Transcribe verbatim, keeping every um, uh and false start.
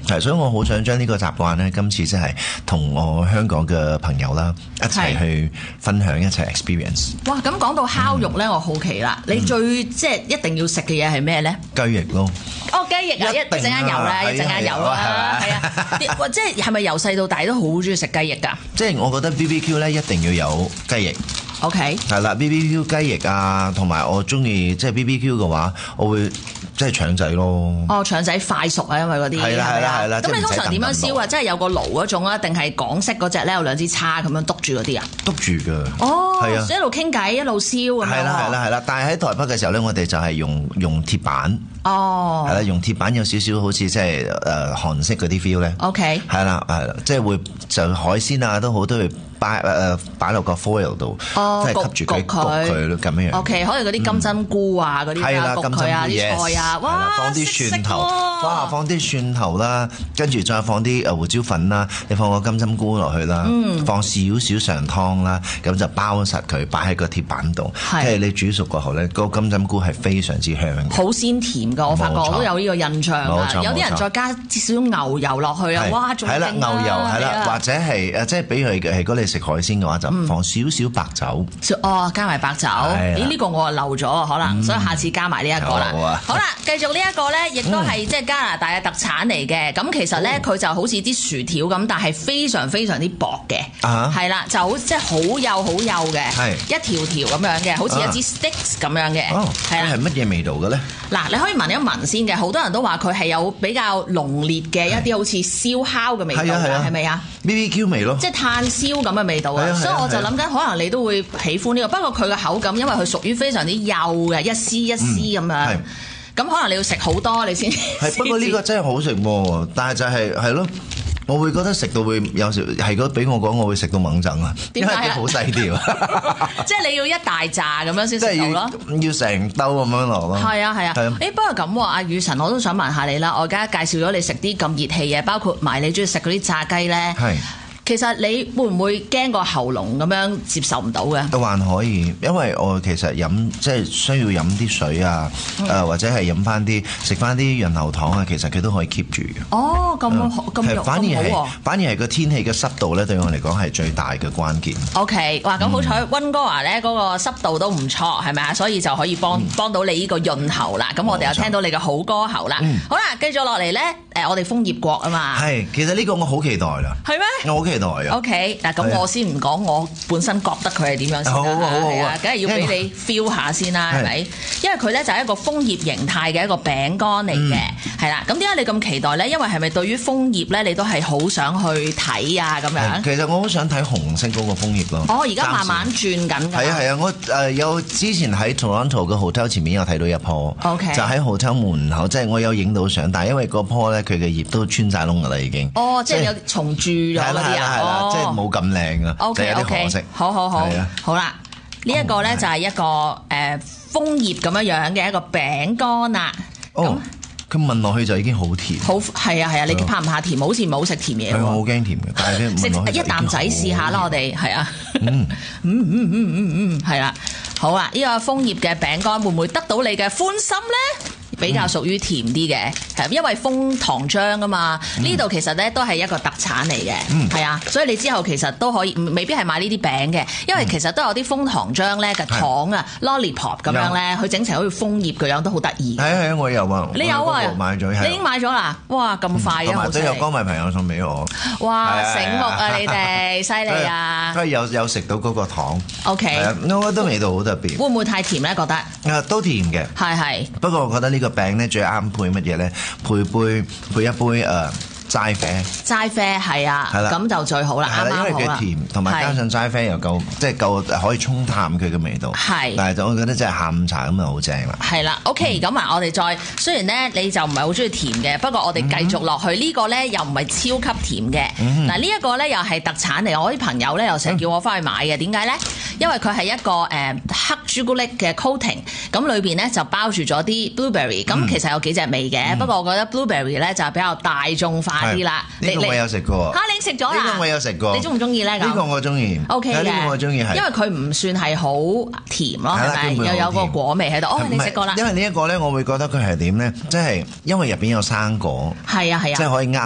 係，所以我好想將呢個習慣咧，今次即係同我香港嘅朋友啦一齊去分享，一齊 experience。 哇！咁講到烤肉咧，嗯、我好奇啦，你最、嗯、即係一定要食嘅嘢係咩咧？ 雞翼咯。 哦，雞翼啊，一陣間有啦，一陣間有啦，係啊，即係係咪由細到大都好中意食雞翼㗎？ 即係我覺得 B B Q 咧一定要有雞翼。 OK， 係啦 ，B B Q 雞翼啊，同埋我中意即係 B B Q 嘅話，我會即係腸仔咯。 哦，腸仔快熟啊，因為嗰啲係啦係啦係啦。 咁你通常點樣燒啊？即係有個爐嗰種啊，定係港式嗰隻咧有兩支叉咁樣篤住嗰啲啊？ 篤住㗎。 哦， 係啊， 所以一路傾偈一路燒咁樣。 係啦係啦係啦，但係喺台北嘅時候咧，我哋就係用用鐵板。 哦， 係啦，用鐵板有少少好似即係誒韓式嗰啲 feel 咧。 OK， 係啦係啦，即係會就海鮮啊都好都會擺誒擺落個 foil 度，即係吸住佢焗佢咯咁樣樣。 OK，可能嗰啲金針菇啊嗰啲啊焗佢啊啲菜啊，哇， 放啲蒜頭，哇，放啲蒜頭啦，跟住再放啲誒胡椒粉啦，你放個金針菇落去啦，放少少上湯啦，咁就包實佢，擺喺個鐵板度。即係你煮熟過後咧，嗰個金針菇係非常之香嘅， 好鮮甜㗎。我發覺我都有呢個印象啊。有啲人再加少少牛油落去啊，哇，仲勁啦！ 係啦，牛油係啦，或者係誒，即係比如係如果你食海鮮嘅話，就放少少白酒。 哦，加埋白酒。咦，呢個我漏咗啊，可能，所以下次加埋呢一個啦。好啦，繼續呢一個咧，亦都係即係加拿大嘅特產嚟嘅。咁其實咧，佢就好似啲薯條咁，但係非常非常之薄嘅。係啦，就好即係好幼好幼嘅，一條條咁樣嘅，好似一支 sticks 咁樣嘅。係啦， 係乜嘢味道嘅咧？ 嗱，你可以聞一聞先嘅。好多人都話佢係有比較濃烈嘅一啲好似燒烤嘅味道㗎，係咪啊 ？B B Q 味咯， 即係炭燒咁嘅味道啊！所以我就諗緊，可能你都會喜歡呢個。不過佢嘅口感，因為佢屬於非常之幼嘅，一絲一絲咁樣。咁可能你要食好多你先。係， 不過呢個真係好食喎，但係就係係咯。我會覺得食到會有時係，如果俾我講，我會食到猛震啊！點解啊？因為佢好細條啊！ 即係你要一大紮咁樣先食到咯， 要成兜咁樣落咯。係啊係啊！誒、啊欸、不過咁喎，阿雨辰我都想問下你啦。我而家介紹咗你食啲咁熱氣嘢，包括埋你中意食嗰啲炸雞咧。係。其實你會唔會驚個喉嚨咁樣接受唔到嘅？都還可以，因為我其實飲即係需要飲啲水啊，誒、嗯呃、或者係飲翻啲食翻啲潤喉糖啊，其實佢都可以 keep 住嘅。哦，咁咁咁反而係反而係個天氣嘅濕度咧，對我嚟講係最大嘅關鍵。 OK， 哇！咁好彩溫哥華咧嗰個濕度都唔錯，係咪啊？所以就可以幫、嗯、幫到你呢個潤喉啦。咁我哋又聽到你嘅好歌喉啦。嗯、好啦，繼續落嚟咧，誒我哋楓葉國啊嘛。係， 其實呢個我好期待啦。係咩？我好期待。 O K， 嗱咁我先唔講我本身覺得佢係點樣先啦，係啊，梗係要俾你 feel 下先啦，係咪？因為佢咧就係一個楓葉形態嘅一個餅乾嚟嘅，係啦。咁點解你咁期待咧？因為係咪對於楓葉咧，你都係好想去睇啊咁樣？ 其實我好想睇紅色嗰個楓葉咯。 哦，而家慢慢轉緊㗎。係啊係啊，我誒有之前喺 Toronto 嘅 hotel 前面有睇到一棵 ，OK， 就喺 hotel 門口，即係我有影到相，但係因為嗰棵咧佢嘅葉都穿晒窿㗎啦已經。 哦，即係有蟲蛀咗嗰啲啊。 即係冇咁靚啊，就有啲可惜。 好好好，好啦，呢一個咧就係一個誒楓葉咁樣樣嘅一個餅乾啦。 哦，佢聞落去就已經好甜。好係啊係啊，你怕唔怕甜？好似唔好食甜嘢喎。 我好驚甜嘅，但係咧聞落去食一啖仔試下啦，我哋係啊。嗯嗯嗯嗯嗯嗯，係啦。好啊，呢個楓葉嘅餅乾會唔會得到你嘅歡心咧？比較屬於甜啲嘅，係因為楓糖漿啊嘛，呢度、嗯、其實咧都係一個特產嚟嘅，係、嗯、啊，所以你之後其實都可以，未必係買呢啲餅嘅，因為其實都有啲楓糖漿咧嘅糖啊 ，lollipop 咁樣咧，佢整成好似楓葉嘅樣都好得意。係啊係啊，我有啊，你有啊，我買咗，你已經買咗啦，哇咁快嘅，同埋都有歌迷朋友送俾我。哇，醒目啊你哋，犀利啊！都係有有食到嗰個糖。O K， 我覺得味道好特別。會唔會太甜咧？覺得？啊，都甜嘅。係係。不過我覺得呢個餅咧最啱配乜嘢咧？配杯配一杯誒齋啡。齋啡係啊，咁就最好啦，啱啱好啦。因為佢甜，同埋加上齋啡又夠，即係夠可以沖淡佢嘅味道。係，但係就我覺得即係下午茶咁就好正啦。係啦 ，OK， 咁啊，我哋再雖然咧你就唔係好中意甜嘅，不過我哋繼續落去呢個咧又唔係超級甜嘅。嗱呢一個咧又係特產嚟，我啲朋友咧又成日叫我翻去買嘅，點解咧？因為佢係一個誒黑朱古力嘅 coating， 咁裏邊咧就包住咗啲 blueberry， 咁其實有幾隻味嘅，不過我覺得 blueberry 咧就比較大眾化啲啦。呢個我有食過。嚇，你食咗啦？呢個我有食過。你中唔中意咧？呢個我中意。O K 嘅。呢個我中意係。因為佢唔算係好甜咯，係咪？又有個果味喺度。哦，你食過啦。因為呢一個咧，我會覺得佢係點咧？即係因為入邊有生果。係啊係啊。即係可以呃。